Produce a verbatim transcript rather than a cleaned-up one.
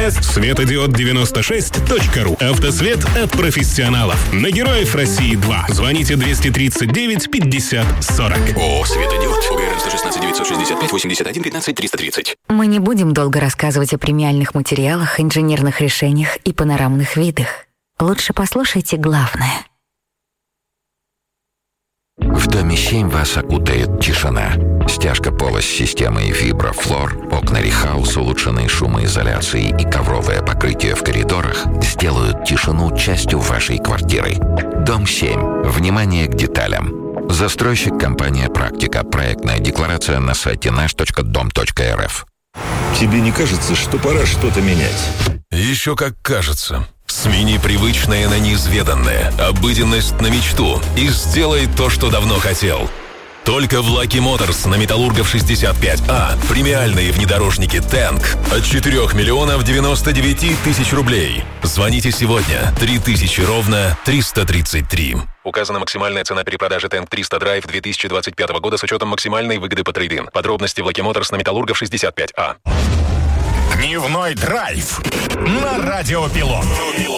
ВКонтакте светодиод девяносто шесть точка ру. Автосвет от профессионалов. На Героев России два. Звоните двести тридцать девять пятьдесят сорок. ООО «Светодиод». ОГРН сто шестнадцать девятьсот шестьдесят пять восемьдесят один пятнадцать триста тридцать. Мы не будем долго рассказывать о премиальных материалах, инженерных решениях и панорамных видах. Лучше послушайте главное. В доме семь вас окутает тишина. Стяжка пола с системой Vibra-Floor, окна Rehouse, улучшенные шумоизоляцией и ковровое покрытие в коридорах сделают тишину частью вашей квартиры. Дом семь. Внимание к деталям. Застройщик компания «Практика». Проектная декларация на сайте наш точка дом точка эр эф. Тебе не кажется, что пора что-то менять? Еще как кажется. Смени привычное на неизведанное, обыденность на мечту и сделай то, что давно хотел. Только в Lucky Motors на Металлургов шестьдесят пять А премиальные внедорожники Tank от четырех миллионов девяносто девять тысяч рублей. Звоните сегодня. три тысячи ровно триста тридцать три. Указана максимальная цена перепродажи Tank триста Drive две тысячи двадцать пятого года с учетом максимальной выгоды по трейд-ин. Подробности в Lucky Motors на Металлургов шестьдесят пять А. Дневной драйв на Радио Пилот.